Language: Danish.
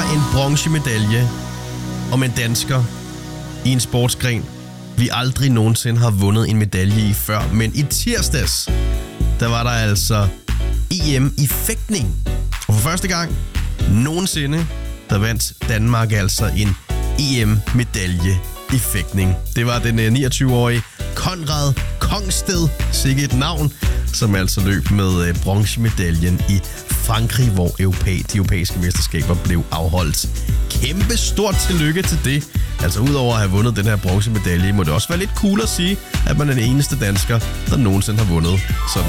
en bronzemedalje om en dansker i en sportsgren, vi aldrig nogensinde har vundet en medalje i før. Men i tirsdags, der var der altså EM i fægtning. Og for første gang nogensinde, der vandt Danmark altså en EM-medalje i fægtning. Det var den 29-årige Konrad Kongsted, sikke et navn, som altså løb med bronzemedaljen i Frankrig, hvor de europæiske mesterskaber blev afholdt. Kæmpe stort tillykke til det. Altså udover at have vundet den her bronzemedalje, må det også være lidt cool at sige, at man er den eneste dansker, der nogensinde har vundet sådan